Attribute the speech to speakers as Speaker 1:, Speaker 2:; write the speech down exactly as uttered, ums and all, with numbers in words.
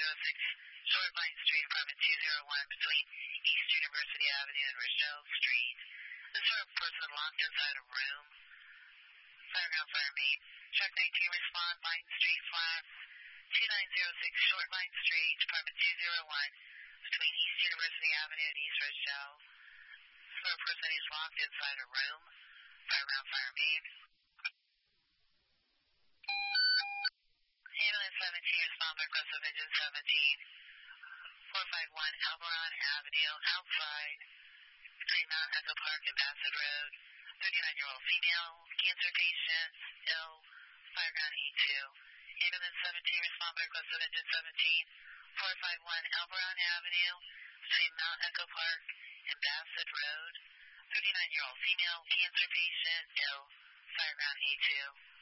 Speaker 1: six, Short Vine Street, apartment two oh one, between East University Avenue and Rochelle Street. This is for a person locked inside a room. Fireground Fire Main. Truck nineteen, respond, Vine Street, flats, two nine zero six, Short Vine Street, apartment two oh one, between East University Avenue and East Rochelle. This is for a person who's locked inside a room. Fireground Fire Main. Ambulance seventeen, respond by request of engine seventeen, four five one Alberon Avenue, outside, between Mount Echo Park and Bassett Road. thirty-nine-year-old female, cancer patient, ill, fireground E two. Ambulance seventeen, respond by request of engine seventeen, four five one Alberon Avenue, between Mount Echo Park and Bassett Road. thirty-nine-year-old female, cancer patient, ill, fireground E two.